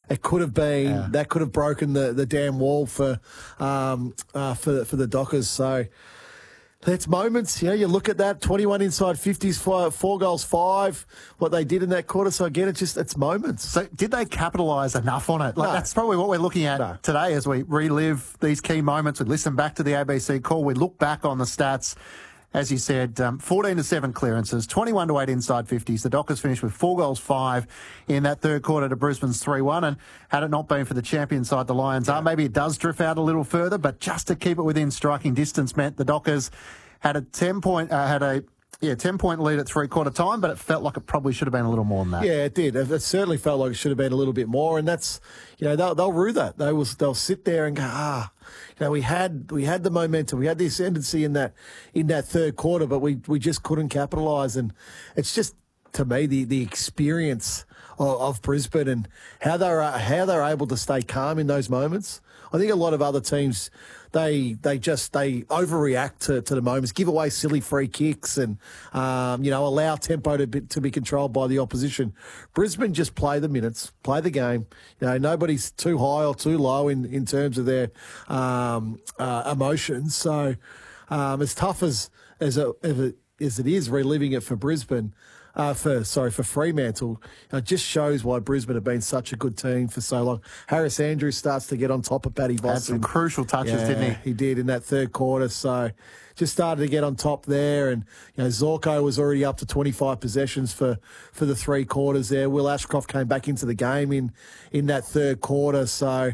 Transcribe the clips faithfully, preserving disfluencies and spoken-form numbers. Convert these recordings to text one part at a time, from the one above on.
It could have been Yeah. that could have broken the, the damn wall for um, uh, for for the Dockers. So that's moments. You know, you look at that twenty-one inside fifties, four, four goals, five. What they did in that quarter. So again, it's just it's moments. So did they capitalise enough on it? Like No. That's probably what we're looking at No. today as we relive these key moments. We listen back to the A B C call. We look back on the stats. As you said, um, fourteen to seven clearances, twenty-one to eight inside fifties. The Dockers finished with four goals, five in that third quarter to Brisbane's three one. And had it not been for the champion side, the Lions are, maybe it does drift out a little further, but just to keep it within striking distance meant the Dockers had a ten point, uh, had a yeah ten point lead at three quarter time, but it felt like it probably should have been a little more than that. Yeah, it did. It it certainly felt like it should have been a little bit more, and that's, you know, they'll, they'll rue that. They will, they'll sit there and go, ah, you know, we had we had the momentum, we had the ascendancy in that in that third quarter, but we we just couldn't capitalise. And it's just, to me, the the experience of, of Brisbane and how they're how they're able to stay calm in those moments. I think a lot of other teams, they they just they overreact to, to the moments, give away silly free kicks, and um, you know, allow tempo to be, to be controlled by the opposition. Brisbane just play the minutes, play the game. You know, nobody's too high or too low in, in terms of their um, uh, emotions. So um, as tough as as, a, as it as it is reliving it for Brisbane. Uh, for sorry for Fremantle, it just shows why Brisbane have been such a good team for so long. Harris Andrews starts to get on top of Paddy Voss. Had some crucial touches, yeah, didn't he? He did in that third quarter. So just started to get on top there, and you know, Zorko was already up to twenty-five possessions for, for the three quarters there. Will Ashcroft came back into the game in in that third quarter. So.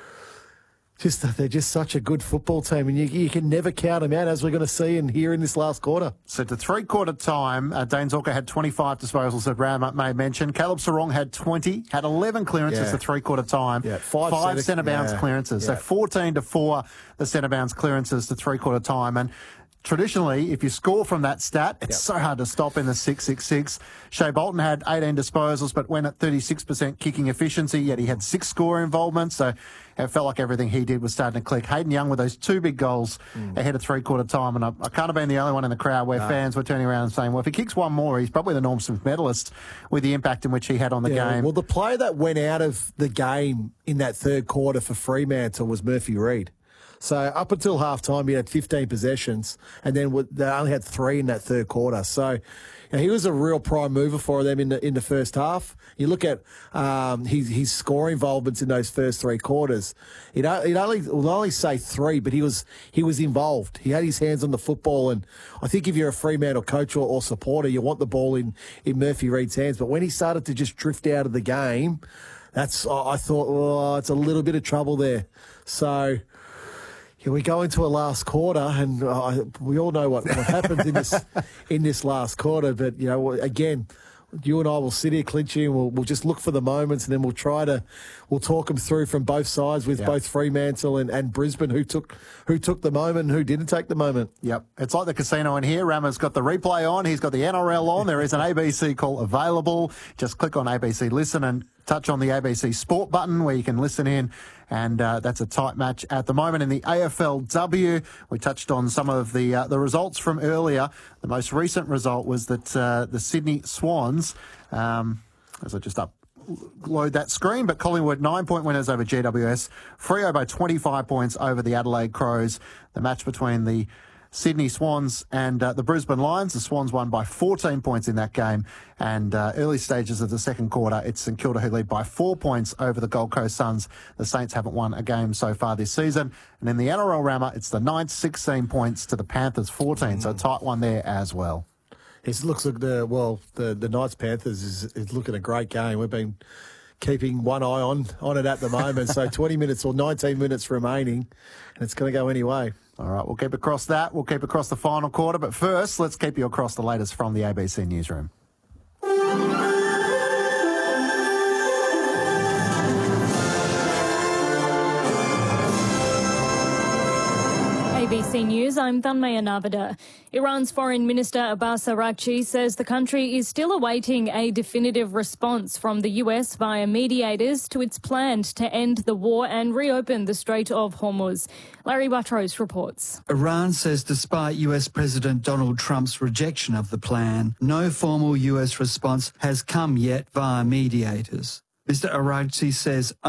Just they're just such a good football team, and you, you can never count them out, as we're going to see and hear in this last quarter. So to three-quarter time, uh, Dane Zorko had twenty-five disposals, as Ram may mention. Caleb Sarong had twenty, had eleven clearances Yeah. to three-quarter time. Yeah, five five centre- centre-bounce yeah, clearances. yeah. So fourteen to four, the centre-bounce clearances to three-quarter time. And traditionally, if you score from that stat, it's Yep. so hard to stop in the six six six. Shea Bolton had eighteen disposals, but went at thirty-six percent kicking efficiency, yet he had six score involvements. So it felt like everything he did was starting to click. Hayden Young with those two big goals mm. ahead of three-quarter time. And I, I can't have been the only one in the crowd where no. fans were turning around and saying, well, if he kicks one more, he's probably the Norm Smith medalist with the impact in which he had on the yeah, game. Well, the player that went out of the game in that third quarter for Fremantle was Murphy Reid. So up until half-time, he had fifteen possessions, and then they only had three in that third quarter. So you know, he was a real prime mover for them in the in the first half. You look at um, his, his scoring involvements in those first three quarters. He'd, he'd only will only say three, but he was he was involved. He had his hands on the football, and I think if you're a Fremantle coach or, or supporter, you want the ball in, in Murphy Reid's hands. But when he started to just drift out of the game, that's I thought, oh, it's a little bit of trouble there. So. We go into a last quarter, and uh, we all know what, what happened in this in this last quarter. But you know, again, you and I will sit here clinching, and we'll, we'll just look for the moments, and then we'll try to we'll talk them through from both sides with yep. both Fremantle and, and Brisbane, who took who took the moment and who didn't take the moment. Yep, it's like the casino in here. Rama's got the replay on, he's got the N R L on. There is an A B C call available. Just click on A B C Listen and touch on the A B C Sport button where you can listen in. And uh, that's a tight match at the moment in the A F L W. We touched on some of the uh, the results from earlier. The most recent result was that uh, the Sydney Swans, um, as I just upload that screen, but Collingwood nine-point winners over G W S. Freo by twenty-five points over the Adelaide Crows. The match between the Sydney Swans and uh, the Brisbane Lions. The Swans won by fourteen points in that game. And uh, early stages of the second quarter, it's St Kilda who lead by four points over the Gold Coast Suns. The Saints haven't won a game so far this season. And in the N R L Rammer, it's the Knights sixteen points to the Panthers fourteen. Mm. So a tight one there as well. It looks like the, well, the, the Knights Panthers is, is looking a great game. We've been keeping one eye on, on it at the moment. So twenty minutes or nineteen minutes remaining, and it's going to go anyway. All right, we'll keep across that. We'll keep across the final quarter. But first, let's keep you across the latest from the A B C Newsroom. A B C News, I'm Thanmaya Navada. Iran's Foreign Minister Abbas Araghchi says the country is still awaiting a definitive response from the U S via mediators to its plan to end the war and reopen the Strait of Hormuz. Larry Buttrose reports. Iran says despite U S President Donald Trump's rejection of the plan, no formal U S response has come yet via mediators. Mister Araghchi says